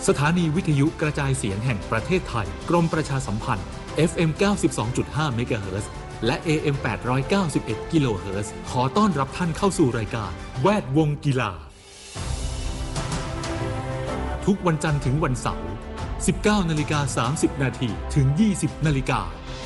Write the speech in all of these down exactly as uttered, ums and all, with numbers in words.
สถานีวิทยุกระจายเสียงแห่งประเทศไทยกรมประชาสัมพันธ์ เอฟ เอ็ม เก้าสิบสองจุดห้า เมกะเฮิรตซ์และ เอ เอ็ม แปดร้อยเก้าสิบเอ็ด กิโลเฮิรตซ์ขอต้อนรับท่านเข้าสู่รายการแวดวงกีฬาทุกวันจันทร์ถึงวันเสาร์ สิบเก้านาฬิกาสามสิบนาทีถึง ยี่สิบนาฬิกา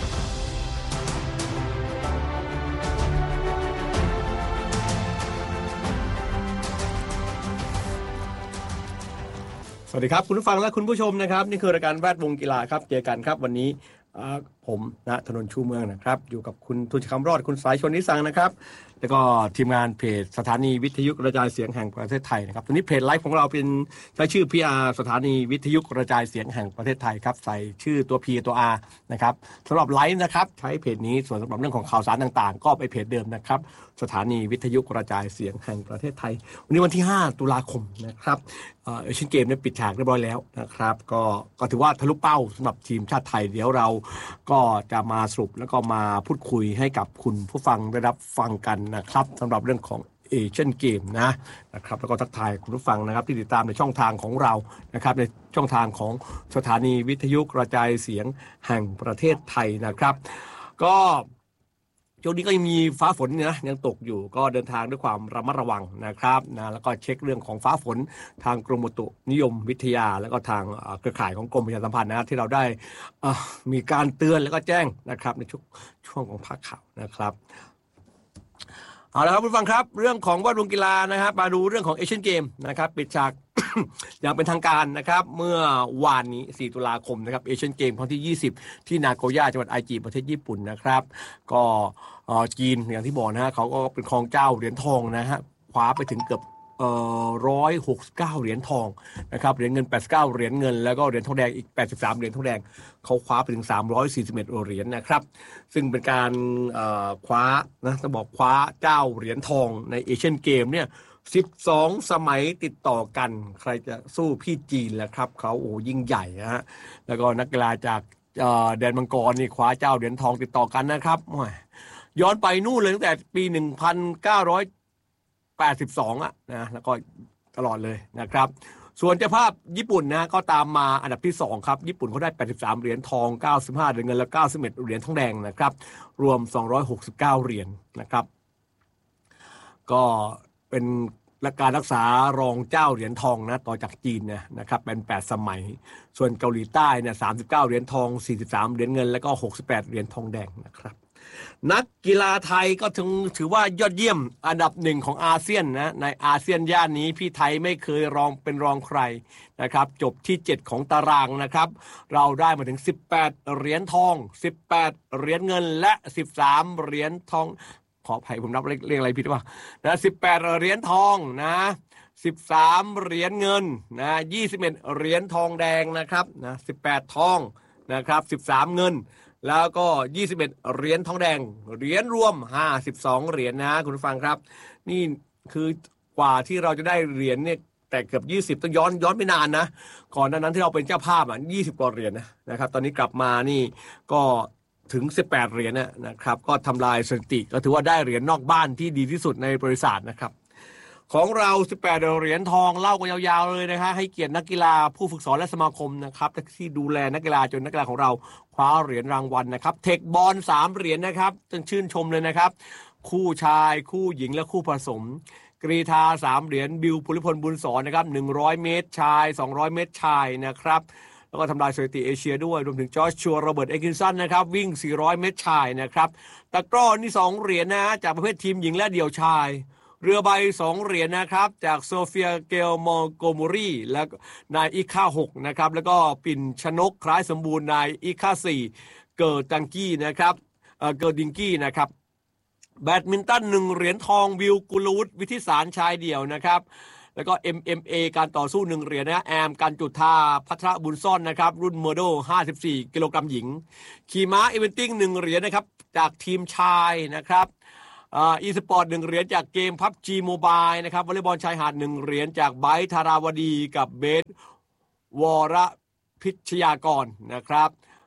สวัสดีครับคุณผู้ฟังและคุณผู้ชมนะครับนี่คือรายการแวดวงกีฬาครับเจอกันครับวันนี้ผมณถนนชูเมืองนะครับอยู่กับคุณทุนคำรอดคุณสายชนนิสังนะครับแล้วก็ทีมงานเพจสถานีวิทยุกระจายเสียงแห่งประเทศไทยนะครับตอนนี้เพจไลฟ์ของเราเป็นใช้ชื่อ พี อาร์ สถานีวิทยุกระจายเสียงแห่งประเทศไทยครับใส่ชื่อตัว P ตัว R นะครับสำหรับไลฟ์นะครับใช้เพจนี้ส่วนสำหรับเรื่องของข่าวสารต่างๆก็ไปเพจเดิมนะครับสถานีวิทยุกระจายเสียงแห่งประเทศไทยวันนี้วันที่ห้าตุลาคมนะครับเอ่อเอเชียนเกมเนี่ยปิดฉากเรียบร้อยแล้วนะครับก็ก็ถือว่าทะลุเป้าสำหรับทีมชาติไทยเดี๋ยวเราก็จะมาสรุปแล้วก็มาพูดคุยให้กับคุณผู้ฟังได้รับฟังกันนะครับสำหรับเรื่องของเอเชียนเกมนะนะครับแล้วก็ทักทายคุณผู้ฟังนะครับที่ติดตามในช่องทางของเรานะครับในช่องทางของสถานีวิทยุกระจายเสียงแห่งประเทศไทยนะครับก็ช่วงนี้ก็ยังมีฟ้าฝนนะยังตกอยู่ก็เดินทางด้วยความระมัดระวังนะครับนะแล้วก็เช็คเรื่องของฟ้าฝนทางกรมอุตุนิยมวิทยาแล้วก็ทางเครือข่ายของกรมประชาสัมพันธ์นะที่เราได้มีการเตือนแล้วก็แจ้งนะครับในช่วงช่วงของภาคข่าวนะครับเอาละครับคุณฟังครับเรื่องของแวดวงกีฬานะครับมาดูเรื่องของเอเชียนเกมนะครับปิดฉาก อย่างเป็นทางการนะครับเมื่อวานนี้สี่ตุลาคมนะครับเอเชียนเกมครั้งที่ยี่สิบที่นาโกย่าจังหวัดไอจิประเทศญี่ปุ่นนะครับก็จีนอย่างที่บอกนะฮะเขาก็เป็นครองเจ้าเหรียญทองนะฮะคว้าไปถึงเกือบเอ่อหนึ่งร้อยหกสิบเก้าเหรียญทองนะครับเหรียญเงินแปดสิบเก้าเหรียญเงินแล้วก็เหรียญทองแดงอีกแปดสิบสามเหรียญทองแดงเขาคว้าไปถึงสามร้อยสี่สิบเอ็ดเหรียญนะครับซึ่งเป็นการเอ่อคว้านะต้องบอกคว้าเจ้าเหรียญทองในเอเชียนเกมเนี่ยสิบสองสมัยติดต่อกันใครจะสู้พี่จีนล่ะครับเขาโอ้ยิ่งใหญ่นะฮะแล้วก็นักกีฬาจากแดนมังกรนี่คว้าเจ้าเหรียญทองติดต่อกันนะครับย้อนไปนู่นเลยตั้งแต่ปีหนึ่งพันเก้าร้อยแปดสิบสองอ่ะนะแล้วก็ตลอดเลยนะครับส่วนเจ้าภาพญี่ปุ่นนะก็ตามมาอันดับที่สองครับญี่ปุ่นเขาได้แปดสิบสามเหรียญทองเก้าสิบห้าเหรียญเงินและเก้าสิบเอ็ดเหรียญทองแดงนะครับรวมสองร้อยหกสิบเก้าเหรียญนะครับก็เป็นการรักษารองเจ้าเหรียญทองนะต่อจากจีนนะนะครับเป็นแปดสมัยส่วนเกาหลีใต้เนี่ยสามสิบเก้าเหรียญทองสี่สิบสามเหรียญเงินแล้วก็หกสิบแปดเหรียญทองแดงนะครับนักกีฬาไทยก็ถึงถือว่ายอดเยี่ยมอันดับหนึ่งของอาเซียนนะในอาเซียนย่านนี้พี่ไทยไม่เคยรองเป็นรองใครนะครับจบที่เจ็ดของตารางนะครับเราได้มาถึงสิบแปดเหรียญทองสิบแปดเหรียญเงินและสิบสามเหรียญทองขออภัยผมนับเลขเลขอะไรผิดป่ะนะสิบแปดเหรียญทองนะสิบสามเหรียญเงินนะยี่สิบเอ็ดเหรียญทองแดงนะครับนะสิบแปดทองนะครับสิบสามเงินแล้วก็ยี่สิบเอ็ดเหรียญทองแดงเหรียญรวมห้าสิบสองเหรียญนะคุณผู้ฟังครับนี่คือกว่าที่เราจะได้เหรียญเนี่ยแต่เกือบยี่สิบต้องย้อนย้อนไปนานนะก่อนหน้านั้นที่เราเป็นเจ้าภาพอ่ะยี่สิบกว่าเหรียญนะนะครับตอนนี้กลับมานี่ก็ถึงสิบแปดเหรียญนะครับก็ทำลายสถิติก็ถือว่าได้เหรียญนอกบ้านที่ดีที่สุดในบริษัทนะครับของเราสิบแปดเหรียญทองเล่ากันยาวๆเลยนะฮะให้เกียรตินักกีฬาผู้ฝึกสอนและสมาคมนะครับที่ดูแลนักกีฬาจนนักกีฬาของเราคว้าเหรียญรางวัลนะครับเทคบอลสามเหรียญนะครับต้องชื่นชมเลยนะครับคู่ชายคู่หญิงและคู่ผสมกรีฑาสามเหรียญบิวภูริพลบุญสอนนะครับหนึ่งร้อยเมตรชายสองร้อยเมตรชายนะครับแล้วก็ทำลายสถิติเอเชียด้วยรวมถึงจอร์จชัวร์โรเบิร์ตเอกินสันนะครับวิ่งสี่ร้อยเมตรชายนะครับตะกร้อนี่สองเหรียญนะจากประเภททีมหญิงและเดี่ยวชายเรือใบสองเหรียญนะครับจากโซเฟียเกลโมโกมูรีและนายอิค่าหกนะครับแล้วก็ปิ่นชนกคล้ายสมบูรณ์นายอิค่าสี่เกิร์ดังกี้นะครับเอ่อเกิร์ดิงกี้นะครับแบดมินตันหนึ่งเหรียญทองวิวกุลวุฒิวิทิสารชายเดี่ยวนะครับแล้วก็ เอ็ม เอ็ม เอ การต่อสู้หนึ่งเหรียญนะแอมกันจุธาพัทรบุญซ่อนนะครับรุ่นโมโดห้าสิบสี่กิโลกรัมหญิงขี่ม้าอีเวนติ้งหนึ่งเหรียญนะครับจากทีมชายนะครับอ่าอีสปอร์ตหนึ่งเหรียญจากเกม พับจี Mobile นะครับวอลเลย์บอลชายหาดหนึ่งเหรียญจากไบร์ทธาราวดีกับเบสวรพิชยากรนะครับ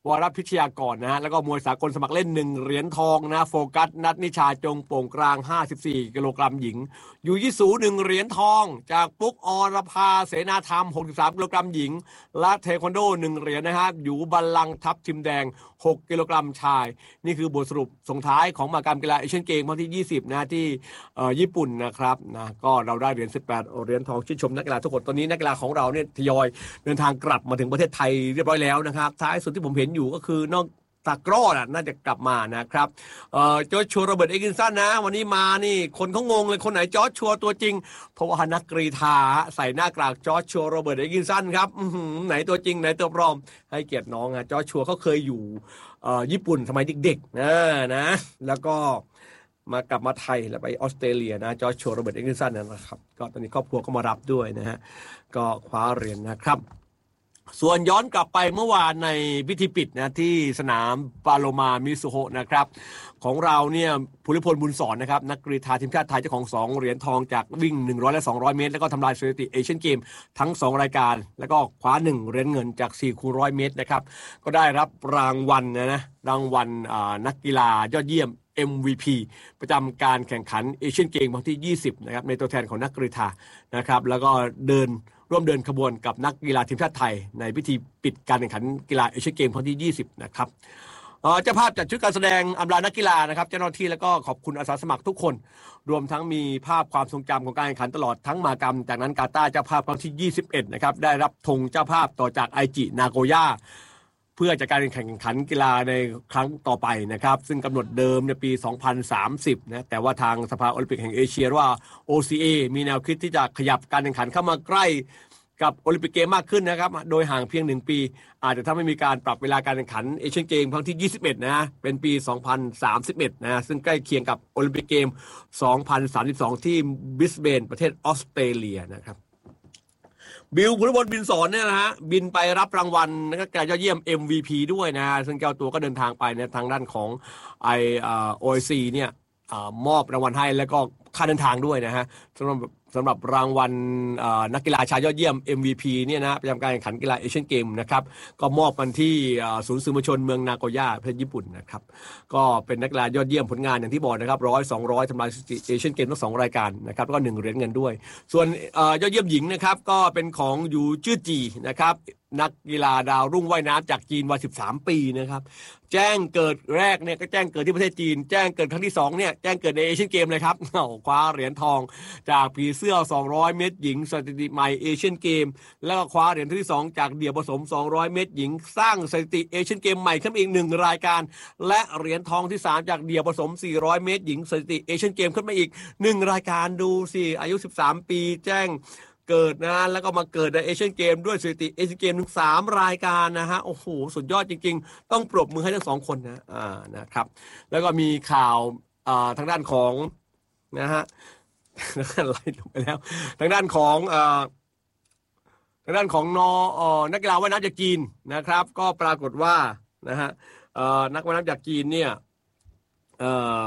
วรพิชยากรนะฮะแล้วก็มวยสากลสมัครเล่นหนึ่งเหรียญทองนะโฟกัสนัทนิชาจงโป่งกลางห้าสิบสี่กิโลกรัมหญิงยูยิสูหนึ่งเหรียญทองจากปุ๊กอรภาเสนาธรรมหกสิบสามกิโลกรัมหญิงและเทควันโดหนึ่งเหรียญนะครับอยู่บัลลังก์ทัพทิมแดงหกกิโลกรัมชายนี่คือบทสรุปส่งท้ายของมหกรรมกีฬาเอเชียนเกมส์ครั้งที่ยี่สิบนะที่ญี่ปุ่นนะครับนะก็เราได้เหรียญสิบแปดเหรียญทองชื่นชมนักกีฬาทุกคนตอนนี้นักกีฬาของเราเนี่ยทยอยเดินทางกลับมาถึงประเทศไทยเรียบร้อยแล้วนะครับท้ายสุดที่ผมเห็นอยู่ก็คือนอกตากร้อน่าจะกลับมานะครับเอ่อจอร์จชัวโรเบิร์ตเอกินสันนะวันนี้มานี่คนเขางงเลยคนไหนจอร์จชัวตัวจริงเพราะว่านักกรีฑาใส่หน้ากากจอร์จชัวโรเบิร์ตเอกินสันครับไหนตัวจริงไหนตัวปลอมให้เกียรติน้องนะจอร์จชัวเขาเคยอยู่เอ่อญี่ปุ่นสมัยเด็กๆนะนะแล้วก็มากลับมาไทยแล้วไปออสเตรเลียนะจอร์จชัวโรเบิร์ตเอกินสันนะครับก็ตอนนี้ครอบครัวก็มารับด้วยนะฮะก็คว้าเหรียญนะครับส่วนย้อนกลับไปเมื่อวานในพิธีปิดนะที่สนามปาโลมามิซุโฮะนะครับของเราเนี่ยภูริพลบุญสอนนะครับนักกรีฑาทีมชาติไทยเจ้าของสองเหรียญทองจากวิ่งหนึ่งร้อยและสองร้อยเมตรแล้วก็ทำลายสถิติเอเชียนเกมทั้งสองรายการแล้วก็คว้าหนึ่งเหรียญเงินจากสี่คูณร้อยเมตรนะครับก็ได้รับรางวัลนะนะรางวัลนักกีฬายอดเยี่ยม เอ็ม วี พี ประจำการแข่งขันเอเชียนเกมครั้งที่ยี่สิบนะครับในตัวแทนของนักกรีฑานะครับแล้วก็เดินร่วมเดินขบวนกับนักกีฬาทีมชาติไทยในพิธีปิดการแข่งขันกีฬาเอเชียนเกมครั้งที่ยี่สิบนะครับเจ้าภาพจัดชุดการแสดงอำลานักกีฬานะครับเจ้าหน้าที่แล้วก็ขอบคุณอาสาสมัครทุกคนรวมทั้งมีภาพความทรงจำของการแข่งขันตลอดทั้งมหกรรมจากนั้นกาตาร์เจ้าภาพครั้งที่ยี่สิบเอ็ดนะครับได้รับธงเจ้าภาพต่อจากไอจินาโกย่าเพื่อจัดการแข่งขันกีฬาในครั้งต่อไปนะครับซึ่งกำหนดเดิมในปีสองพันสามสิบนะแต่ว่าทางสภาโอลิมปิกแห่งเอเชียว่า โอ ซี เอ มีแนวคิดที่จะขยับการแข่งขันเข้ามาใกล้กับโอลิมปิกเกมมากขึ้นนะครับโดยห่างเพียงหนึ่งปีอาจจะทำให้มีการปรับเวลาการแข่งขันเอเชียนเกมครั้งที่ยี่สิบเอ็ดนะเป็นปีสองพันสามสิบเอ็ดนะซึ่งใกล้เคียงกับโอลิมปิกเกมสองพันสามสิบสองที่บริสเบนประเทศออสเตรเลียนะครับบิลภูริพลบินสอนเนี่ยนะฮะบินไปรับรางวัลนักกีฬายอดเยี่ยม เอ็ม วี พี ด้วยนะซึ่งเจ้าตัวก็เดินทางไปในทางด้านของไอเอ่อ โอ ไอ ซี เนี่ยมอบรางวัลให้แล้วก็ค่าเดินทางด้วยนะฮะสำหรับสำหรับรางวัลนักกีฬาชายยอดเยี่ยม เอ็ม วี พี เนี่ยนะประจำการแข่งขันกีฬาเอเชียนเกมนะครับก็มอบกันที่ศูนย์สื่อมวลชนเมืองนาโกย่าประเทศญี่ปุ่นนะครับก็เป็นนักกีฬายอดเยี่ยมผลงานอย่างที่บอกนะครับร้อยสองร้อยทำลายสถิติเอเชียนเกมทั้งสองรายการนะครับแล้วก็หนึ่งเหรียญเงินด้วยส่วนยอดเยี่ยมหญิงนะครับก็เป็นของยูจื้อจีนะครับนักกีฬาดาวรุ่งว่ายน้ำจากจีนวัยสิบสามปีนะครับแจ้งเกิดแรกเนี่ยก็แจ้งเกิดที่ประเทศจีนแจ้งเกิดครั้งที่สองเนี่ยแจ้งเกิดในเอเชียนเกมเลยครับคว้าเหรียญทองจากผีเสื้อสองร้อยเมตรหญิงสถิติใหม่เอเชียนเกมแล้วก็คว้าเหรียญที่สองจากเดี่ยวผสมสองร้อยเมตรหญิงสร้างสถิติเอเชียนเกมใหม่ขึ้นอีกหนึ่งรายการและเหรียญทองที่สามจากเดี่ยวผสมสี่ร้อยเมตรหญิงสถิติเอเชียนเกมขึ้นมาอีกหนึ่งรายการดูสิอายุสิบสามปีแจ้งเกิดนะแล้วก็มาเกิดในเอเชียนเกมด้วยสถิติเอเชียนเกมถึงสามรายการนะฮะโอ้โหสุดยอดจริงๆต้องปรบมือให้ทั้งสองคนนะอ่านะครับแล้วก็มีข่าวอ่าทางด้านของนะฮะไล่ลงไปแล้วทางด้านของอ่าทางด้านของนอนักกีฬาว่ายน้ำจากจีนนะครับก็ปรากฏว่านะฮะนักว่ายน้ำจากจีนเนี่ยเอ่อ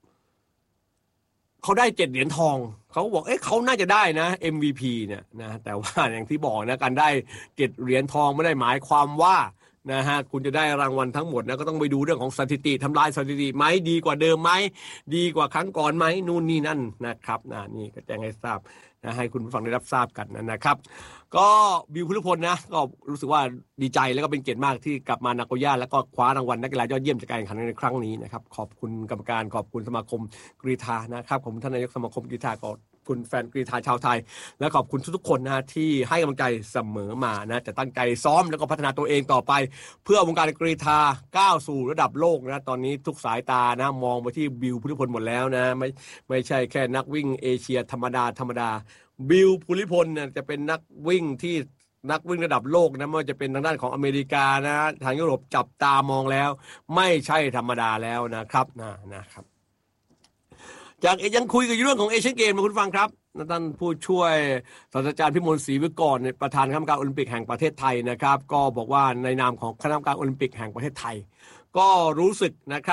เขาได้เจ็ดเหรียญทองเขาบอกเอ๊ะเขาน่าจะได้นะ เอ็ม วี พี เนี่ยนะแต่ว่าอย่างที่บอกนะการได้เจ็ดเหรียญทองไม่ได้หมายความว่านะฮะคุณจะได้รางวัลทั้งหมดนะก็ต้องไปดูเรื่องของสถิติทำลายสถิติไหมดีกว่าเดิมไหมดีกว่าครั้งก่อนไหมนู่นนี่นั่นนะครับนะนี่ก็แจ้งให้ทราบนะให้คุณผู้ฟังได้รับทราบกันนะครับก็บิวภูริพลนะก็รู้สึกว่าดีใจแล้วก็เป็นเกียรติมากที่กลับมานาโกย่าแล้วก็คว้ารางวัลนักกีฬายอดเยี่ยมจากการแข่งขันในครั้งนี้นะครับขอบคุณกรรมการขอบคุณสมาคมกรีฑานะครับขอบคุณท่านนายกสมาคมกรีฑาขอบคุณแฟนกรีฑาชาวไทยและขอบคุณทุกๆคนนะที่ให้กำลังใจเสมอมานะจะตั้งใจซ้อมแล้วก็พัฒนาตัวเองต่อไปเพื่อวงการกรีฑาก้าวสู่ระดับโลกนะตอนนี้ทุกสายตานะมองไปที่บิวภูริพลหมดแล้วนะไม่ไม่ใช่แค่นักวิ่งเอเชียธรรมดาธรรมดาบิลภูริพลเนี่ยจะเป็นนักวิ่งที่นักวิ่งระดับโลกนะไม่ว่าจะเป็นทางด้านของอเมริกานะทางยุโรปจับตามองแล้วไม่ใช่ธรรมดาแล้วนะครับนะนะครับจากยังคุยกันเรื่องของเอเชียนเกมนะคุณฟังครับท่านผู้ช่วยศาสตราจารย์พิมลศรีวิกรประธานคณะกรรมการโอลิมปิกแห่งประเทศไทยนะครับก็บอกว่าในนามของคณะกรรมการโอลิมปิกแห่งประเทศไทยก็รู้สึกนะครับ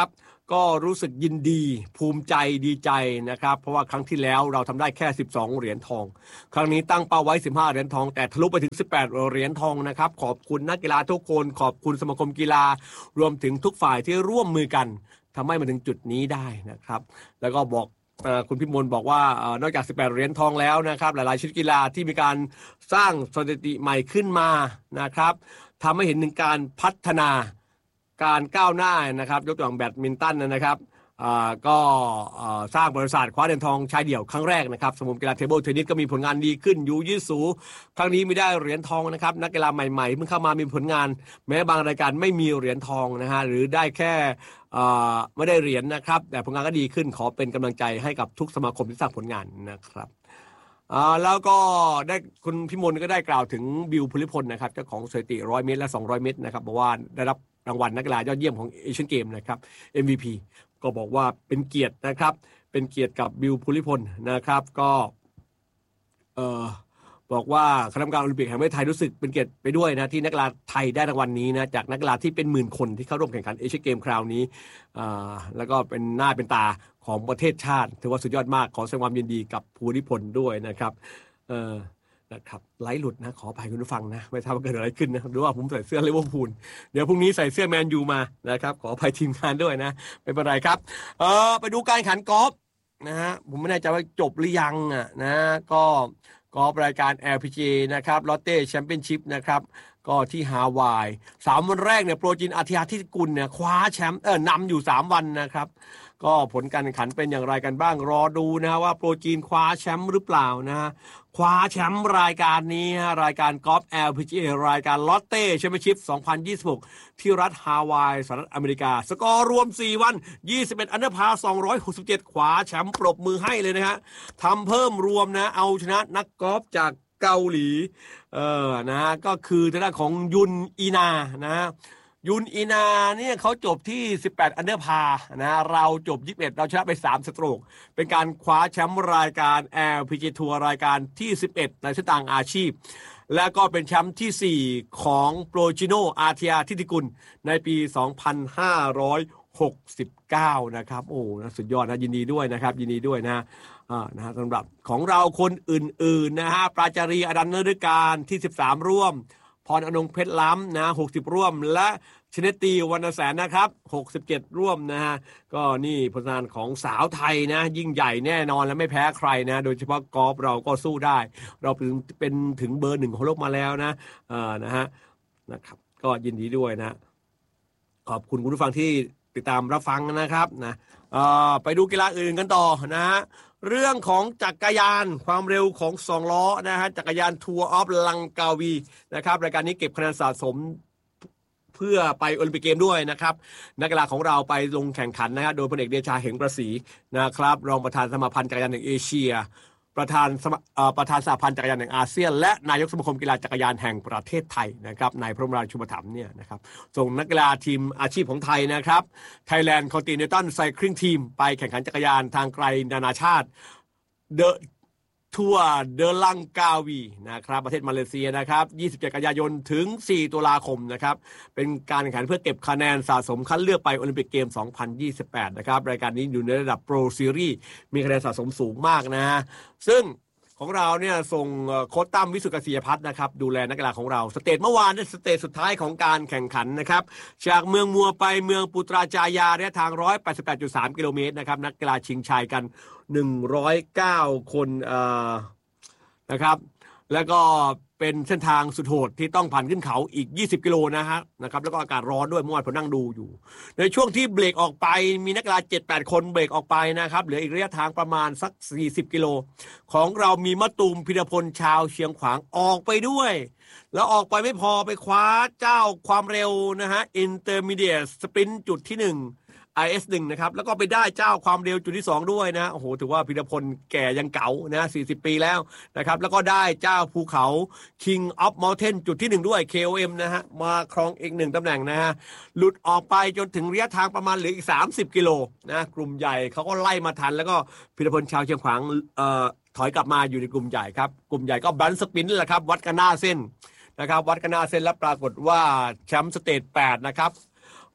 ก็รู้สึกยินดีภูมิใจดีใจนะครับเพราะว่าครั้งที่แล้วเราทำได้แค่สิบสองเหรียญทองครั้งนี้ตั้งเป้าไว้สิบห้าเหรียญทองแต่ทะลุไปถึงสิบแปดเหรียญทองนะครับขอบคุณนักกีฬาทุกคนขอบคุณสมาคมกีฬารวมถึงทุกฝ่ายที่ร่วมมือกันทำให้มาถึงจุดนี้ได้นะครับแล้วก็บอกคุณพิมลบอกว่านอกจากสิบแปดเหรียญทองแล้วนะครับหลายๆชนิดกีฬาที่มีการสร้างสถิติใหม่ขึ้นมานะครับทำให้เห็นถึงการพัฒนาการก้าวหน้านะครับยกตัวอย่างแบดมินตันนะครับก็สร้างบริษัทคว้าเหรียญทองชายเดี่ยวครั้งแรกนะครับสมาคมกีฬาเทเบิลเทนนิสก็มีผลงานดีขึ้นยูยิสูครั้งนี้ไม่ได้เหรียญทองนะครับนักกีฬาใหม่ๆเพิ่งเข้ามามีผลงานแม้บางรายการไม่มีเหรียญทองนะฮะหรือได้แค่ไม่ได้เหรียญนะครับแต่ผลงานก็ดีขึ้นขอเป็นกำลังใจให้กับทุกสมาคมที่สร้างผลงานนะครับแล้วก็ได้คุณพิมลก็ได้กล่าวถึงบิวภูริพลนะครับเจ้าของสถิติหนึ่งร้อยเมตรและสองร้อยเมตรนะครับบอกว่าได้รับรางวัลนักกีฬายอดเยี่ยมของเอเชียนเกมนะครับ เอ็ม วี พี ก็บอกว่าเป็นเกียรตินะครับเป็นเกียรติกับบิวภูริพลนะครับก็เอ่อบอกว่าคณะกรรมการโอลิมปิกแห่งประเทศไทยรู้สึกเป็นเกียรติไปด้วยนะที่นักกีฬาไทยได้รางวัลนี้นะจากนักกีฬาที่เป็นหมื่นคนที่เข้าร่วมแข่งขันเอเชียนเกมคราวนี้อ่าแล้วก็เป็นหน้าเป็นตาของประเทศชาติถือว่าสุดยอดมากขอแสดงความยินดีกับภูริพลด้วยนะครับเออนะครับไลฟ์หลุดนะขออภัยคุณผู้ฟังนะไม่ทราบว่าเกิดอะไรขึ้นนะหรือว่าผมใส่เสื้อลิเวอร์พูลเดี๋ยวพรุ่งนี้ใส่เสื้อแมนยูมานะครับขออภัยทีมงานด้วยนะไม่เป็นไรครับเออไปดูการแข่งขันกอล์ฟนะฮะผมไม่แน่ใจว่าจบหรือยังอ่ะนะก็กอล์ฟรายการ แอล พี จี เอ นะครับลอตเต้แชมเปี้ยนชิพนะครับก็ที่ฮาวายสามวันแรกเนี่ยโปรจินอาทิตย์ที่กุลเนี่ยคว้าแชมป์เออนำอยู่สามวันนะครับก็ผลการแข่งขันเป็นอย่างไรกันบ้างรอดูนะว่าโปรจีนคว้าแชมป์หรือเปล่านะฮะคว้าแชมป์รายการนี้รายการกอล์ฟ แอล พี จี เอ รายการลอตเต้แชมเปี้ยนชิพสองพันยี่สิบหกที่รัฐฮาวายสหรัฐอเมริกาสกอร์รวมสี่วันยี่สิบเอ็ดอันเดอร์พาร์สองร้อยหกสิบเจ็ดคว้าแชมป์ปรบมือให้เลยนะฮะทำเพิ่มรวมนะเอาชนะนักกอล์ฟจากเกาหลีเออนะก็คือทางด้านของยุนอีนานะยุนอีนาเนี่ยเขาจบที่สิบแปดอันเดอร์พาร์นะเราจบยี่สิบเอ็ดเราชนะไปสามสโตรกเป็นการคว้าแชมป์รายการ แอล พี จี ทัวร์รายการที่สิบเอ็ดในเส้นทางอาชีพและก็เป็นแชมป์ที่สี่ของโปรจิโนอาร์เทียทิติกุลในปีสองพันห้าร้อยหกสิบเก้านะครับโอ้สุดยอดนะยินดีด้วยนะครับยินดีด้วยนะอ่านะฮะสำหรับของเราคนอื่นๆนะฮะปราจารีอดันเนฤการที่สิบสามร่วมพรอนงเพชรล้ำนะหกสิบร่วมและชนตีวรรณแสนนะครับหกสิบเจ็ดร่วมนะฮะก็นี่ผลงานของสาวไทยนะยิ่งใหญ่แน่นอนและไม่แพ้ใครนะโดยเฉพาะกอล์ฟเราก็สู้ได้เราเป็นเป็นถึงเบอร์หนึ่งของโลกมาแล้วนะอ่านะฮะนะครับก็ยินดีด้วยนะขอบคุณคุณผู้ฟังที่ติดตามรับฟังนะครับนะอ่าไปดูกีฬาอื่นกันต่อนะฮะเรื่องของจักรยานความเร็วของสองล้อนะฮะจักรยานทัวร์ออฟลังกาวีนะครับรายการนี้เก็บคะแนนสะสมเพื่อไปโอลิมปิกเกมด้วยนะครับนักกีฬาของเราไปลงแข่งขันนะครับโดยพลเอกเดชาเหงประศรีนะครับรองประธานสมาพันธ์จักรยานแห่งเอเชียประธานประธานสหพันธ์จักรยานแห่งอาเซียนและนายกสมาคมกีฬาจักรยานแห่งประเทศไทยนะครับนายพระบรมราชูปถัมภ์เนี่ยนะครับส่งนักกีฬาทีมอาชีพของไทยนะครับ Thailand Continental Cycling Team ไปแข่งขันจักรยานทางไกลนานาชาติเดอะทัวร์เดลังกาวีนะครับประเทศมาเลเซียนะครับยี่สิบเจ็ดกันยายนถึงสี่ตุลาคมนะครับเป็นการแข่งขันเพื่อเก็บคะแนนสะสมคัดเลือกไปโอลิมปิกเกมสองพันยี่สิบแปดนะครับรายการนี้อยู่ในระดับโปรซีรีส์มีคะแนนสะสมสูงมากนะฮะซึ่งของเราเนี่ยส่งโค้ชตั้มวิสุทธิ์เกษียพัฒน์นะครับดูแลนักกีฬาของเราสเตจเมื่อวานเนี่ยสเตจสุดท้ายของการแข่งขันนะครับจากเมืองมัวไปเมืองปุตราจายาระยะทาง หนึ่งร้อยแปดสิบแปดจุดสาม กิโลเมตรนะครับนักกีฬาชิงชัยกันหนึ่งร้อยเก้าคนเอ่อนะครับแล้วก็เป็นเส้นทางสุดโหดที่ต้องผ่านขึ้นเขาอีกยี่สิบกิโลนะฮะนะครับแล้วก็อากาศร้อนด้วยเมื่อวานผมนั่งดูอยู่ในช่วงที่เบรกออกไปมีนักกีฬา เจ็ดแปด คนเบรกออกไปนะครับเหลืออีกระยะทางประมาณสักสี่สิบกิโลของเรามีมะตูมพิรพลชาวเชียงขวางออกไปด้วยแล้วออกไปไม่พอไปคว้าเจ้าความเร็วนะฮะ Intermediate Sprint จุดที่หนึ่งไอ เอส หนึ่ง นะครับแล้วก็ไปได้เจ้าความเร็วจุดที่สองด้วยนะโอ้โหถือว่าพิรพลแก่ยังเก๋านะสี่สิบปีแล้วนะครับแล้วก็ได้เจ้าภูเขา King of Mountain จุดที่หนึ่งด้วย เค โอ เอ็ม นะฮะมาครองอีกหนึ่งตำแหน่งนะฮะหลุดออกไปจนถึงระยะทางประมาณเหลืออีกสามสิบกิโลนะกลุ่มใหญ่เขาก็ไล่มาทันแล้วก็พิรพลชาวเชียงขวางเอ่อถอยกลับมาอยู่ในกลุ่มใหญ่ครับกลุ่มใหญ่ก็บันสปินแหละครับวัดกันหน้าเส้นนะครับวัดกันหน้าเส้นแล้วปรากฏว่าแชมป์สเตจแปดนะครับ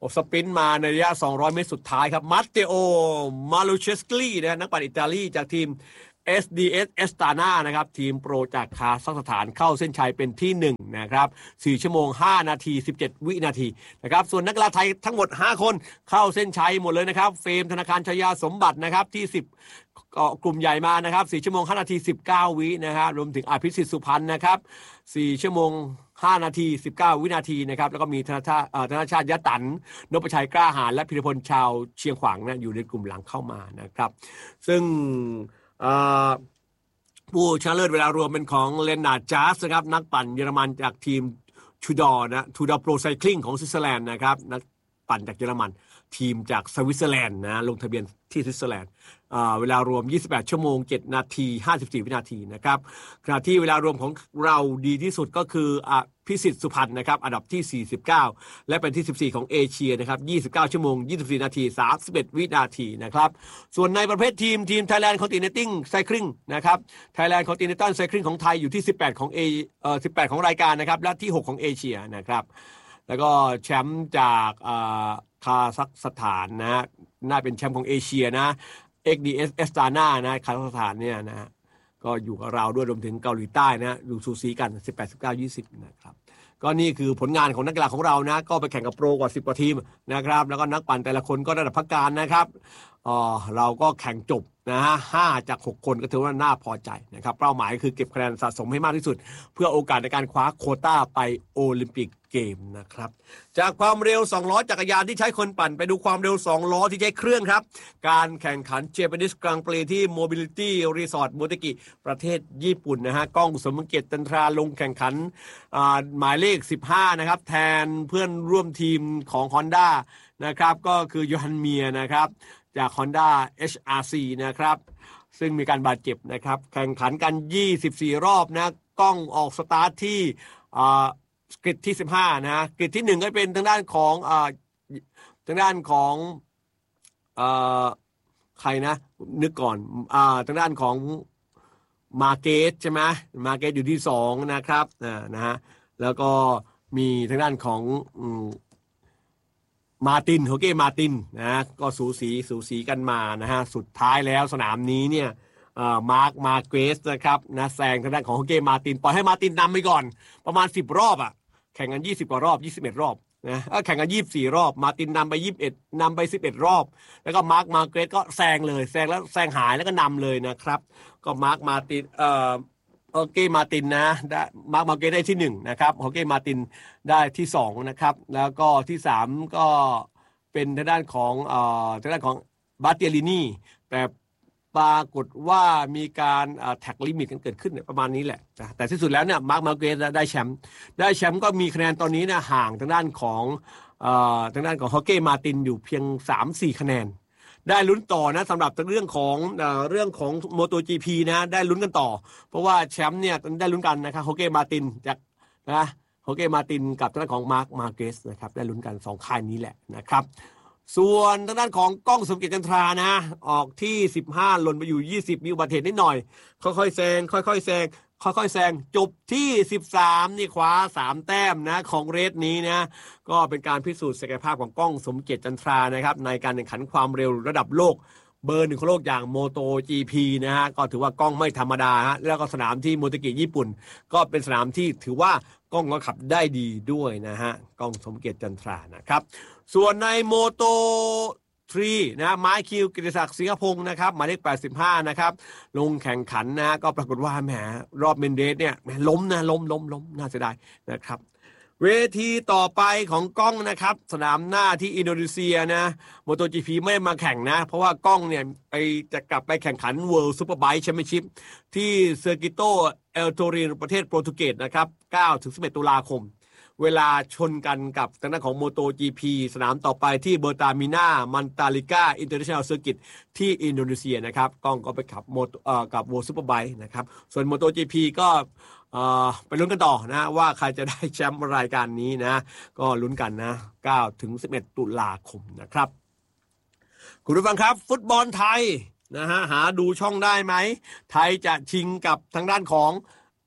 สปรินต์มาในระยะสองร้อยเมตรสุดท้ายครับมาตเตโอมาลูเชสกลีนะนักปั่นอิตาลีจากทีม เอส ดี เอส Astana นะครับทีมโปรจากคาซัคสถานเข้าเส้นชัยเป็นที่หนึ่งนะครับสี่ชั่วโมงห้านาทีสิบเจ็ดวินาทีนะครับส่วนนักกีฬาไทยทั้งหมดห้าคนเข้าเส้นชัยหมดเลยนะครับเฟรมธนาคารชยาสมบัตินะครับที่สิบกลุ่มใหญ่มานะครับสี่ชั่วโมงห้านาทีสิบเก้าวินะครับรวมถึงอภิสิทธิ์สุพรรณนะครับสี่ชั่วโมงห้านาทีสิบเก้าวินาทีนะครับแล้วก็มีธนชาติธนชาติยะตันนพชัยกล้าหาญและพิรพลชาวเชียงขวางนะอยู่ในกลุ่มหลังเข้ามานะครับซึ่งผู้ชนะเลิศเวลารวมเป็นของเลนนาร์ดจาสนะครับนักปั่นเยอรมันจากทีมทูดอร์นะทูดอร์โปรไซคลิงของสวิตเซอร์แลนด์นะครับนักปั่นจากเยอรมันทีมจากสวิตเซอร์แลนด์นะลงทะเบียนที่สวิตเซอร์แลนด์เวลารวมยี่สิบแปดชั่วโมงเจ็ดนาทีห้าสิบสี่วินาทีนะครับขณะที่เวลารวมของเราดีที่สุดก็คืออภิสิทธิ์สุพรรณนะครับอันดับที่สี่สิบเก้าและเป็นที่สิบสี่ของเอเชียนะครับยี่สิบเก้าชั่วโมงยี่สิบสี่นาทีสามสิบเอ็ดวินาทีนะครับส่วนในประเภททีมทีม Thailand Continental Cycling นะครับ Thailand Continental Cycling ของไทยอยู่ที่สิบแปดของเอเอ่อสิบแปดของรายการนะครับและที่หกของเอเชียนะครับแล้วก็แชมป์จากคาซัคสถานนะน่าเป็นแชมป์ของเอเชียนะ เอ็กซ์ ดี เอส Astana นะคาซัคสถานเนี่ยนะก็อยู่กับเราด้วยรวมถึงเกาหลีใต้นะอยู่สูสีกันสิบแปด สิบเก้า ยี่สิบนะครับก็นี่คือผลงานของนักกีฬาของเรานะก็ไปแข่งกับโปรกว่าสิบกว่าทีมนะครับแล้วก็นักปั่นแต่ละคนก็ระดับพักการนะครับอ๋อเราก็แข่งจบนะฮะห้าจากหกคนก็ถือว่าน่าพอใจนะครับเป้าหมายคือเก็บคะแนนสะสมให้มากที่สุดเพื่อโอกาสในการคว้าโควต้าไปโอลิมปิกเกมนะครับจากความเร็วสองล้อจักรยานที่ใช้คนปั่นไปดูความเร็วสองล้อที่ใช้เครื่องครับการแข่งขันเจแปนิสกลางปรีที่ Mobility Resort โมเตกิประเทศญี่ปุ่นนะฮะก้องสมเกียรติจันทราลงแข่งขันหมายเลขสิบห้านะครับแทนเพื่อนร่วมทีมของ Honda นะครับก็คือโยฮันเมียนะครับจาก Honda เอช อาร์ ซี นะครับซึ่งมีการบาดเจ็บนะครับแข่งขันกันยี่สิบสี่รอบนะก้องออกสตาร์ทที่กริดที่สิบห้านะกริดที่หนึ่งก็เป็นทางด้านของอ่าทางด้านของเอ่อใครนะนึกก่อนอ่าทางด้านของมาเกตใช่ไหมมาเกตอยู่ที่สองนะครับอ่านะฮะแล้วก็มีทางด้านของอืมมาตินโฮเก้มาตินนะก็สูสีสูสีกันมานะฮะสุดท้ายแล้วสนามนี้เนี่ยมาร์คมาเกรสนะครับนะแซงทางด้านของโฮเก้มาตินปล่อยให้มาตินนำไปก่อนประมาณสิบรอบอ่ะแข่งกันยี่สิบกว่ารอบยี่สิบเอ็ดรอบนะแข่งกันยี่สิบสี่รอบมาตินนำไปยี่สิบเอ็ดนำไปสิบเอ็ดรอบแล้วก็มาร์คมาเกรสก็แซงเลยแซงแล้วแซงหายแล้วก็นำเลยนะครับก็มาร์คมาตินเอ่อโฮเก้มาตินนะได้มาร์คมาเกรสได้ที่หนึ่งนะครับโฮเก้มาตินได้ที่สองนะครับแล้วก็ที่สามก็เป็นทางด้านของเอ่อทางด้านของบาเตียลินีแต่ปรากฏว่ามีการแท็กลิมิตกันเกิดขึ้นประมาณนี้แหละแต่ที่สุดแล้วเนี่ยมาร์คมาเกรสได้แชมป์ได้แชมป์ก็มีคะแนนตอนนี้เนี่ยห่างทางด้านของเอ่อทางด้านของโฮเก้มาตินอยู่เพียง สามสี่ คะแนนได้ลุ้นต่อนะสำหรับเรื่องของเอ่อเรื่องของ MotoGP นะได้ลุ้นกันต่อเพราะว่าแชมป์เนี่ยได้ลุ้นกันนะครับโฮเก้มาตินจากนะโฮเก้มาตินกับทางด้านของมาร์คมาเกรสนะครับได้ลุ้นกันสองค่ายนี้แหละนะครับส่วนทางด้านของก้องสมเกียรติจันทรานะออกที่สิบห้าหล่นไปอยู่ยี่สิบมีอุบัติเหตุนิดหน่อยค่อยๆแซงค่อยๆแซงค่อยๆแซงจบที่สิบสามนี่คว้าสามแต้มนะของเรสนี้นะก็เป็นการพิสูจน์ศักยภาพของก้องสมเกียรติจันทรานะครับในการแข่งขันความเร็วระดับโลกเบอร์หนึ่งของโลกอย่าง MotoGP นะฮะก็ถือว่ากล้องไม่ธรรมดาฮะแล้วก็สนามที่โมโตกิญี่ปุ่นก็เป็นสนามที่ถือว่ากล้องก็ขับได้ดีด้วยนะฮะกล้องสมเกียรติจันทรานะครับส่วนในโมโตสามนะไม้คิวกิติศักดิ์สิงห์พงศ์นะครับหมายเลขแปดสิบห้านะครับลงแข่งขันนะก็ปรากฏว่าแหมรอบเมนเดสเนี่ยล้มนะล้มล้มล้มน่าเสียดายนะครับเวทีต่อไปของกล้องนะครับสนามหน้าที่อินโดนีเซียนะโมโต จี พี ไม่มาแข่งนะเพราะว่ากล้องเนี่ยไปจะกลับไปแข่งขัน World Superbike Championship ที่เซอร์กิโตเอลโตรินประเทศโปรตุเกสนะครับเก้าถึงสิบเอ็ดตุลาคมเวลาชนกันกับทางด้านของ MotoGP สนามต่อไปที่เบอร์ตามิน่ามันตาลิก้าอินเตอร์เนชั่นแนลเซอร์กิตที่อินโดนีเซียนะครับกล้องก็ไปขับโมเอ่อกับ World Superbike นะครับส่วน MotoGP ก็เอ่อไปลุ้นกันต่อนะว่าใครจะได้แชมป์รายการนี้นะก็ลุ้นกันนะเก้าถึงสิบเอ็ดตุลาคมนะครับคุณผู้ฟังครับฟุตบอลไทยนะฮะหาดูช่องได้ไหมไทยจะชิงกับทางด้านของ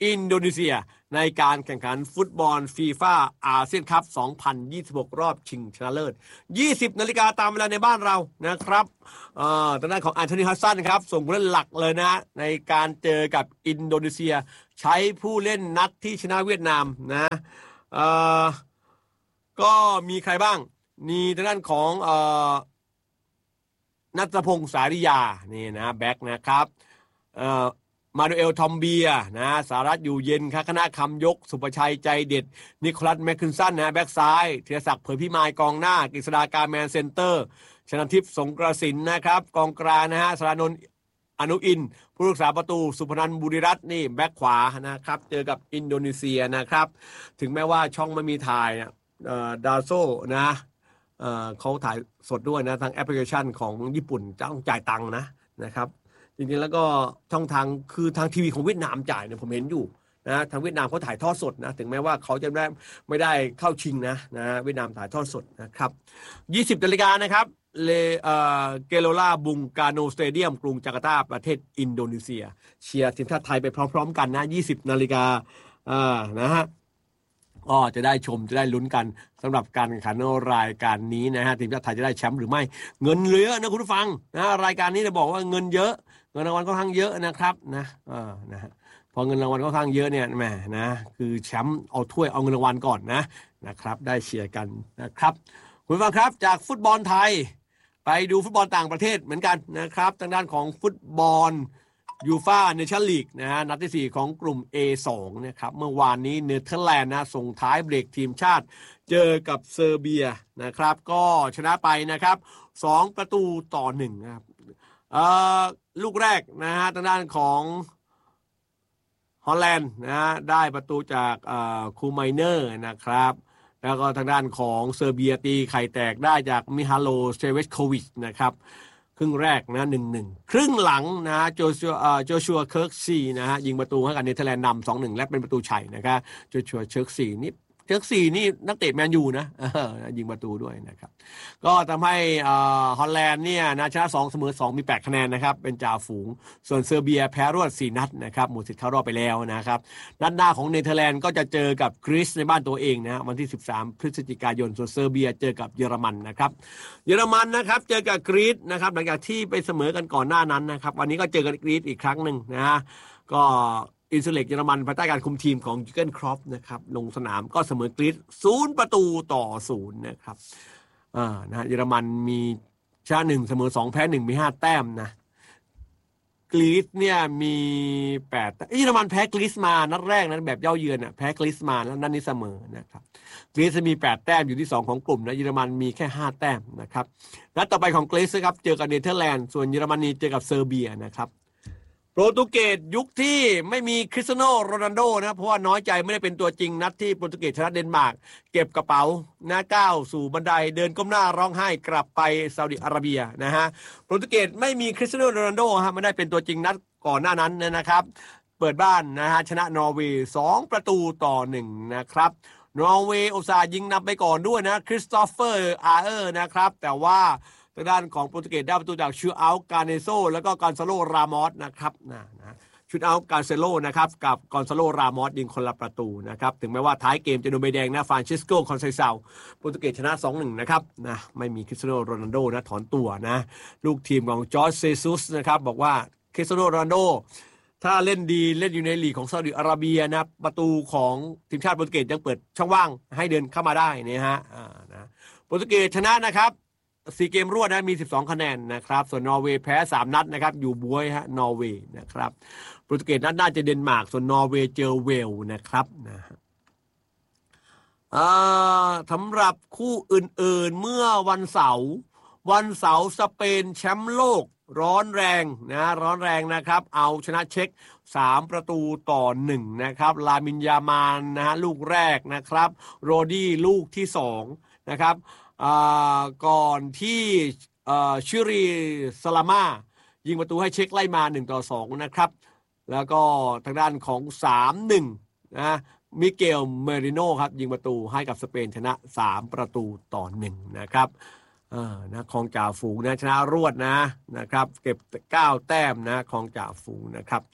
อินโดนีเซียในการแข่งขันฟุตบอลฟีฟ่าอาเซียนคัพสองพันยี่สิบหกรอบชิงชนะเลิศ ยี่สิบนาฬิกาตามเวลาในบ้านเรานะครับเอ่อทางด้านของอันโทนี ฮัดสันครับส่งผู้เล่นหลักเลยนะในการเจอกับอินโดนีเซียใช้ผู้เล่นนัดที่ชนะเวียดนามนะเอ่อก็มีใครบ้างมีทางด้านของเอ่อณัฐพงษ์สาริยานี่นะแบ็คนะครับเอ่อมานูเอลทอมเบียนะสารัตอยู่เย็นคณะคำยกสุภชัยใจเด็ดนิโคลัสแมคคินสันนะแบ็คซ้ายธีรศักดิ์เผยพิมายกองหน้ากฤษฎากาแมนเซนเตอร์ชนาทิพย์สงกระสินนะครับกองกลางนะฮะสรานนท์อนุอินผู้รักษาประตูสุพนันท์บุรีรัตน์นี่แบ็คขวานะครับเจอกับอินโดนีเซียนะครับถึงแม้ว่าช่องไม่มีถ่ายนะดาโซนะเอ่อเขาถ่ายสดด้วยนะทางแอปพลิเคชันของญี่ปุ่นต้องจ่ายตังค์นะนะครับจริงๆแล้วก็ช่องทางคือทางทีวีของเวียดนามจ่ายเนี่ยผมเห็นอยู่นะทางเวียดนามเขาถ่ายทอดสดนะถึงแม้ว่าเขาจะไม่ไม่ได้เข้าชิงนะนะเวียดนามถ่ายทอดสดนะครับยี่สิบนาฬิกานะครับเลเอ่อเกโลลาบุงกาโนสเตเดียมกรุงจาการ์ตาประเทศอินโดนีเซียเชียร์ทีมชาติไทยไปพร้อมๆกันนะยี่สิบนาฬิกาอ่านะฮะก็จะได้ชมจะได้ลุ้นกันสำหรับการแข่งขันรายการนี้นะฮะทีมชาติไทยจะได้แชมป์หรือไม่เงินเหลือนะคุณผู้ฟังนะรายการนี้จะบอกว่าเงินเยอะเงินรางวัลค่อนข้างเยอะนะครับนะเออนะฮะพอเงินรางวัลค่อนข้างเยอะเนี่ยแหมนะคือแชมป์เอาถ้วยเอาเงินรางวัลก่อนนะนะครับได้เชียร์กันนะครับคุณผู้ฟังครับจากฟุตบอลไทยไปดูฟุตบอลต่างประเทศเหมือนกันนะครับทางด้านของฟุตบอลยูฟ่าเนชั่นลีกนะฮะนัดที่สี่ของกลุ่ม เอ สอง นะครับเมื่อวานนี้เนเธอร์แลนด์นะส่งท้ายเบรกทีมชาติเจอกับเซอร์เบียนะครับก็ชนะไปนะครับสองประตูต่อหนึ่งนะครับเอ่อลูกแรกนะฮะทางด้านของฮอลแลนด์นะฮะได้ประตูจากเอ่อคูไมเนอร์นะครับแล้วก็ทางด้านของเซอร์เบียตีไข่แตกได้จากมิฮาโลเซเวชโควิชนะครับครึ่งแรกนะ หนึ่งหนึ่ง ครึ่งหลังนะโจชัวเอ่อโจชัวเคิร์กซีนะฮะยิงประตูให้กับเนเธอร์แลนด์นำ สองหนึ่ง และเป็นประตูชัยนะครับโจชัวเคิร์กซีนี่เคิร์กซีนี่นักเตะแมนยูนะยิงประตูด้วยนะครับก็ทำให้ฮอลแลนด์เนี่ยนะชนะสองเสมอสองมีแปดคะแนนนะครับเป็นจ่าฝูงส่วนเซอร์เบียแพ้รวดสี่นัดนะครับหมดสิทธิ์เข้ารอบไปแล้วนะครับนัดหน้าของเนเธอร์แลนด์ก็จะเจอกับกรีซในบ้านตัวเองนะวันที่สิบสามพฤศจิกายนส่วนเซอร์เบียเจอกับเยอรมันนะครับเยอรมันนะครับเจอกับกรีซนะครับหลังจากที่ไปเสมอกันก่อนหน้านั้นนะครับวันนี้ก็เจอกันกรีซอีกครั้งหนึ่งนะฮะก็อินเซเล็กเยอรมันภายใต้การคุมทีมของยูเกนครอปนะครับลงสนามก็เสมอกรีซศูนย์ประตูต่อศูนย์นะครับอ่านะเยอรมันมีชนะหนึ่งเสมอสองแพ้หนึ่งมีห้าแต้มนะกรีซเนี่ยมีแปดเยอรมันแพ้กรีซมานัดแรกนะแบบเย้าเยือนอ่ะแพ้กรีซมาแล้วนัดนี้เสมอนะครับกรีซมีแปดแต้มอยู่ที่สองของกลุ่มนะเยอรมันมีแค่ห้าแต้มนะครับนัดต่อไปของกรีซนะครับเจอกับเนเธอร์แลนด์ส่วนเยอรมนีเจอกับเซอร์เบียนะครับโปรตุเกสยุคที่ไม่มีคริสเตียโนโรนัลโดนะเพราะว่าน้อยใจไม่ได้เป็นตัวจริงนัดที่โปรตุเกสชนะเดนมาร์กเก็บกระเป๋าหน้าก้าวสู่บันไดเดินก้มหน้าร้องไห้กลับไปซาอุดิอาระเบียนะฮะโปรตุเกสไม่มีคริสเตียโนโรนัลโดฮะไม่ได้เป็นตัวจริงนัดก่อนหน้านั้นนะครับเปิดบ้านนะฮะชนะนอร์เวย์สองประตูต่อหนึ่งนะครับนอร์เวย์อุตส่าห์ยิงนำไปก่อนด้วยนะคริสโตเฟอร์อาร์เออร์นะครับแต่ว่าทางด้านของโปรตุเกสได้ประตูจากชูอัลกาเนโซแล้วก็กอนซาโลรามอสนะครับนะนะชูอัลกาเซโลนะครับกับกอนซาโลรามอสยิงคนละประตูนะครับถึงแม้ว่าท้ายเกมจะโดนใบแดงนะฟรานซิสโกคอนไซซาโปรตุเกสชนะ สองหนึ่ง นะครับนะไม่มีคริสเตียโนโรนัลโดนะถอนตัวนะลูกทีมของจอร์จเซซุสนะครับบอกว่าคริสเตียโนโรนัลโดถ้าเล่นดีเล่นอยู่ในลีกของซาอุดิอาระเบียนะประตูของทีมชาติโปรตุเกสยังเปิดช่องว่างให้เดินเข้ามาได้นี่ฮะอ่านะโปรตุเกสชนะนะครับสี่เกมรวดนะมีสิบสองคะแนนนะครับส่วนนอร์เวย์แพ้สามนัดนะครับอยู่บวยฮะนอร์เวย์นะครับโปรตุเกสนัดหน้าจะเดนมาร์กส่วนนอร์เวย์เจอเวลนะครับนะฮะอ่าสำหรับคู่อื่นๆเมื่อวันเสาร์วันเสาร์สเปนแชมป์โลกร้อนแรงนะร้อนแรงนะครับเอาชนะเช็กสามประตูต่อหนึ่งนะครับลามินยามานนะฮะลูกแรกนะครับโรดี้ลูกที่สองนะครับก่อนที่ชิรีซาลาม่ายิงประตูให้เช็กไล่มาหนึ่งต่อสองนะครับแล้วก็ทางด้านของ สามหนึ่ง นะมิเกลเมริโนครับยิงประตูให้กับสเปนชนะสามประตูต่อหนึ่งนะครับเออนะของจ่าฝูงนะชนะรวดนะนะครับเก็บเก้าแต้มนะของจ่าฝูงนะครับ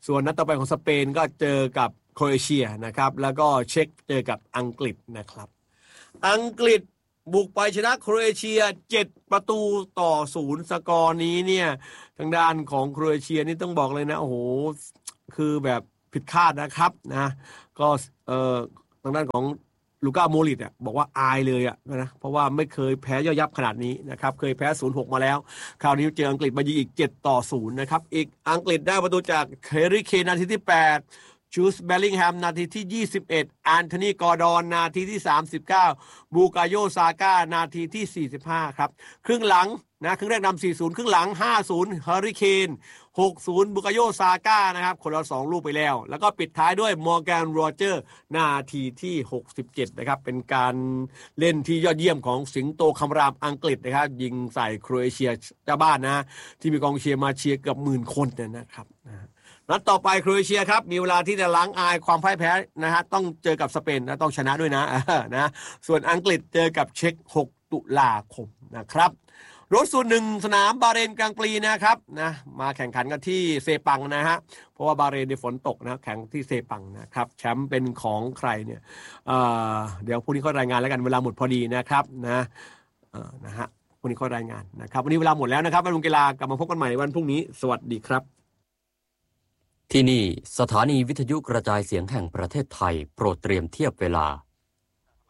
ส่วนนัดต่อไปของสเปนก็เจอกับโครเอเชียนะครับแล้วก็เช็กเจอกับอังกฤษนะครับอังกฤษบุกไปชนะโครเอเชียเจ็ดประตูต่อศูนย์สกอร์นี้เนี่ยทางด้านของโครเอเชียนี่ต้องบอกเลยนะโอ้โหคือแบบผิดคาดนะครับนะก็เอ่อทางด้านของลูก้าโมริตอ่ะบอกว่าอายเลยอ่ะนะเพราะว่าไม่เคยแพ้ย่อยยับขนาดนี้นะครับเคยแพ้ ศูนย์หก มาแล้วคราวนี้เจออังกฤษมายิงอีกเจ็ดต่อศูนย์นะครับอีกอังกฤษได้ประตูจากแฮร์รี่เคนนาทีที่แปดจูสเบลลิงแฮมนาทีที่ยี่สิบเอ็ดแอนโทนีกอร์ดอนนาทีที่สามสิบเก้าบูกาโยซาก้านาทีที่สี่สิบห้าครับครึ่งหลังนะครึ่งแรกนำ สี่ศูนย์ ครึ่งหลัง ห้าศูนย์ แฮร์รี่เคน หกศูนย์ บูกาโยซาก้านะครับคนละสองลูกไปแล้วแล้วก็ปิดท้ายด้วยมอร์แกนโรเจอร์นาทีที่หกสิบเจ็ดนะครับเป็นการเล่นที่ยอดเยี่ยมของสิงโตคำรามอังกฤษนะครับยิงใส่โครเอเชียเจ้าบ้านนะที่มีกองเชียร์มาเชียร์เกือบหมื่นคนเนี่ยนะครับนัดต่อไปโครเอเชียครับมีเวลาที่จะล้างอายความพ่ายแพ้นะฮะต้องเจอกับสเปนนะต้องชนะด้วยนะนะส่วนอังกฤษเจอกับเช็กหกตุลาคมนะครับรถส่วนหนึ่งสนามบาเรนกลางปรีนะครับนะมาแข่งขันกันที่เซปังนะฮะเพราะว่าบาเรนในฝนตกนะแข่งที่เซปังนะครับแชมป์เป็นของใครเนี่ย เ, เดี๋ยวพรุ่งนี้เขารายงานแล้วกันเวลาหมดพอดีนะครับนะนะฮะพรุ่งนี้เขารายงานนะครับวันนี้เวลาหมดแล้วนะครับวันลงกีฬากลับมาพบกันใหม่ในวันพรุ่งนี้สวัสดีครับที่นี่สถานีวิทยุกระจายเสียงแห่งประเทศไทยโปรดเตรียมเทียบเวลา